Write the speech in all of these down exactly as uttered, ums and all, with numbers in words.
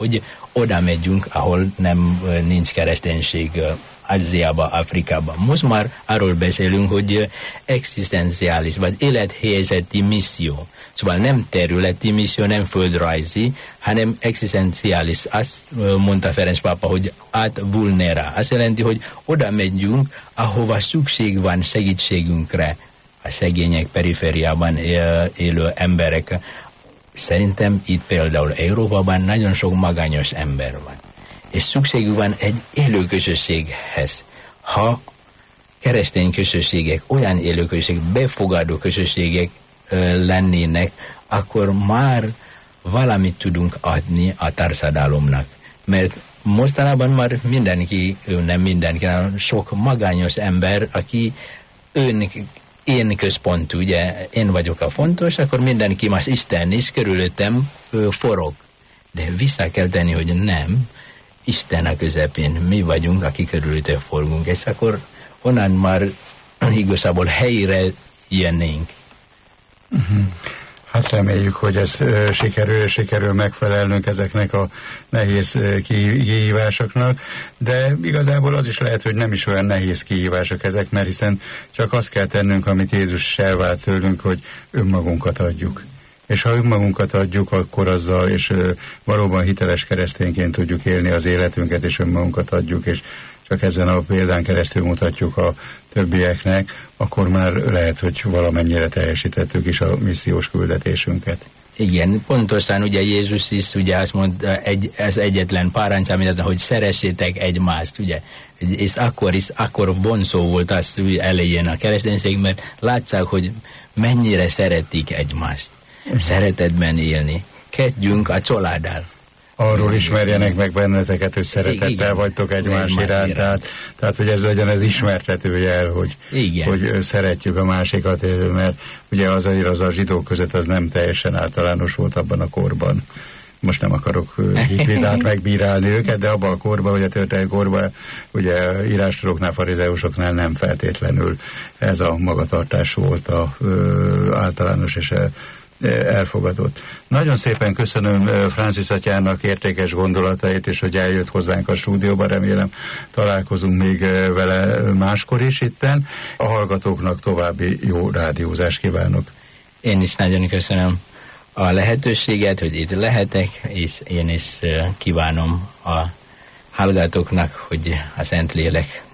hogy oda megyünk, ahol nem nincs kereszténység, Ázsiában, Afrikában. Most már arról beszélünk, hogy egzisztenciális vagy élethelyzeti misszió. Szóval nem területi misszió, nem földrajzi, hanem egzisztenciális. Azt mondta Ferenc pápa, hogy ad vulnera. Azt jelenti, hogy oda megyünk, ahova szükség van segítségünkre. A szegények, perifériában élő emberek. Szerintem itt például Európában nagyon sok magányos ember van. És szükségük van egy élő közösséghez. Ha keresztény közösségek, olyan élő közösségek, befogadó közösségek ö, lennének, akkor már valamit tudunk adni a társadalomnak. Mert mostanában már mindenki, nem mindenki, sok magányos ember, aki ön, én központú, ugye, én vagyok a fontos, akkor mindenki más Isten is körülöttem ö, forog. De vissza kell tenni, hogy nem, Isten a közepén, mi vagyunk, akik körülötte forgunk, és akkor onnan már igazából helyre jönnénk. Uh-huh. Hát reméljük, hogy ez uh, sikerül, sikerül megfelelnünk ezeknek a nehéz uh, kihívásoknak, de igazából az is lehet, hogy nem is olyan nehéz kihívások ezek, mert hiszen csak azt kell tennünk, amit Jézus elvárt tőlünk, hogy önmagunkat adjuk. És ha önmagunkat adjuk, akkor azzal, és uh, valóban hiteles keresztényként tudjuk élni az életünket, és önmagunkat adjuk, és csak ezen a példán keresztül mutatjuk a többieknek, akkor már lehet, hogy valamennyire teljesítettük is a missziós küldetésünket. Igen, pontosan ugye Jézus is ugye azt mondta, egy, ez egyetlen parancsot, hogy szeressétek egymást, ugye, és akkor is, akkor vonzó volt az elején a kereszténység, mert látszák, hogy mennyire szeretik egymást. Szeretetben élni. Kezdjünk a családdal. Arról ismerjenek meg benneteket, hogy szeretettel vagytok egymás iránt, tehát, tehát hogy ez legyen az ismertető jel, hogy, hogy szeretjük a másikat, mert ugye azért az a zsidók között az nem teljesen általános volt abban a korban. Most nem akarok hitvitát megbírálni őket, de abban a korban, ugye a történelmi korban, ugye írástudóknál, farizeusoknál nem feltétlenül ez a magatartás volt a ö, általános és a elfogadott. Nagyon szépen köszönöm Francis atyának értékes gondolatait, és hogy eljött hozzánk a stúdióba, remélem találkozunk még vele máskor is itten. A hallgatóknak további jó rádiózást kívánok. Én is nagyon köszönöm a lehetőséget, hogy itt lehetek, és én is kívánom a hallgatóknak, hogy a Szentlélek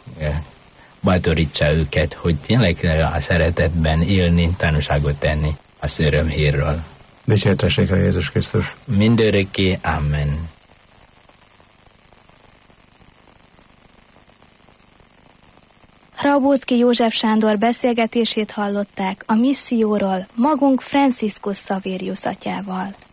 bátorítsa őket, hogy tényleg a szeretetben élni, tanúságot tenni az örömhírről. Dicsértessék a Jézus Krisztus. Mindörökké. Amen. Hrabóczky József Sándor beszélgetését hallották a misszióról magunk Franciscus Xavérius atyával.